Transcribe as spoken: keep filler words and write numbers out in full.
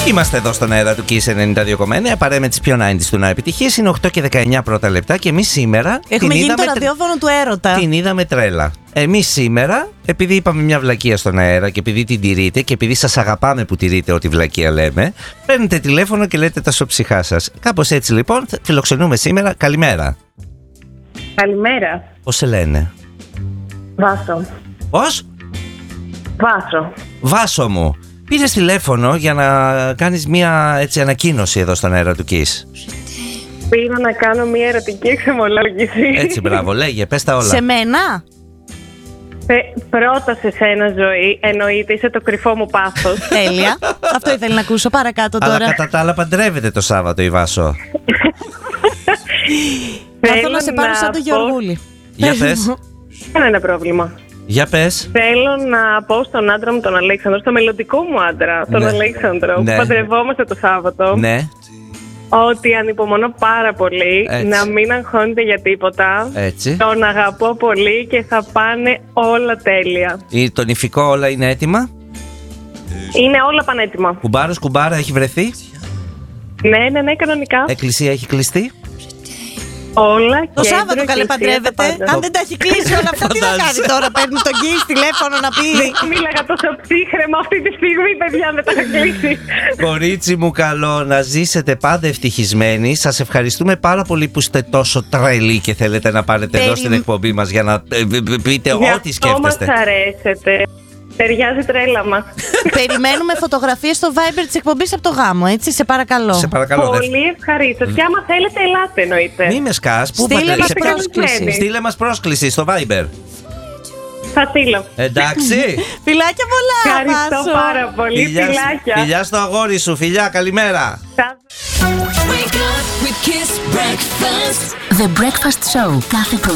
Είμαστε εδώ στον αέρα του Kiss ενενήντα δύο κόμμα εννέα. Παρέ με τις πιο ενενήντα του να επιτυχίες. Είναι οκτώ και δεκαεννιά πρώτα λεπτά και εμείς σήμερα. Έχουμε την γίνει το είδαμε... ραδιόφωνο του έρωτα. Την είδαμε τρέλα. Εμείς σήμερα, επειδή είπαμε μια βλακεία στον αέρα και επειδή την τηρείτε και επειδή σας αγαπάμε που τηρείτε ό,τι βλακεία λέμε, παίρνετε τηλέφωνο και λέτε τα σοψυχά σας. Κάπως έτσι λοιπόν φιλοξενούμε σήμερα. Καλημέρα. Καλημέρα. Πώς σε λένε? Βάσο. Πώς? Βάσο. Βάσο μου. Πήρες τηλέφωνο για να κάνεις μια έτσι ανακοίνωση εδώ στον αέρα του Kiss. Πήρα να κάνω μια ερωτική εξομολόγηση. Έτσι, μπράβο, λέγε, πες τα όλα. Σε μένα? Ε, πρώτα σε σένα, Ζωή, εννοείται, είσαι το κρυφό μου πάθος. Τέλεια. Αυτό ήθελα να ακούσω. Παρακάτω τώρα. Αλλά κατά τα άλλα παντρεύεται το Σάββατο η Βάσο. Θέλω να σε πάρω σαν το Γεωργούλη. Για πες. Κανένα πρόβλημα. Για πες. Θέλω να πω στον άντρα μου τον Αλέξανδρο, στο μελλοντικό μου άντρα, τον Ναι. Αλέξανδρο, Ναι. που παντρευόμαστε το Σάββατο, Ναι, ότι ανυπομονώ πάρα πολύ, Έτσι. να μην αγχώνεται για τίποτα. έτσι. Τον αγαπώ πολύ και θα πάνε όλα τέλεια. Ή το νηφικό όλα είναι έτοιμα. Είναι όλα πανέτοιμα. Κουμπάρος, κουμπάρα έχει βρεθεί. Ναι, ναι, ναι, κανονικά. Εκκλησία έχει κλειστεί. Όλα Το κέντρο, Σάββατο καλέ εκκλησία, παντρεύεται. τα πάντα. Αν δεν τα έχει κλείσει όλα αυτά, τι θα κάνει τώρα? Παίρνει τον Kiss τηλέφωνο να πει. Μίλαγα τόσο ψύχρεμα αυτή τη στιγμή, παιδιά, με τα είχα κλείσει. Κορίτσι μου καλό, να ζήσετε πάντα ευτυχισμένοι. Σας ευχαριστούμε πάρα πολύ που είστε τόσο τρελοί και θέλετε να πάρετε εδώ Περι- στην εκπομπή μας για να ε, ε, πείτε Γι' ό,τι αυτό σκέφτεστε. μας αρέσετε. Ταιριάζει τρέλα μας. Περιμένουμε φωτογραφίες στο Viber της εκπομπής από το γάμο, έτσι, σε παρακαλώ. Σε παρακαλώ, δε. Πολύ ευχαρίστως. Και άμα θέλετε, ελάτε, εννοείται. Μη με σκάς, πού Στείλε πάτε- μας σε προ- πρόσκληση. Στείλε μας πρόσκληση στο Viber. Θα στείλω. Εντάξει. Φιλάκια πολλά, Ευχαριστώ Βάσο. πάρα πολύ. Φιλιά, Φιλάκια. φιλιά στο αγόρι σου, φιλιά, καλημέρα. Θα- Wake up with Kiss Breakfast. The Breakfast Show κάθε πρωί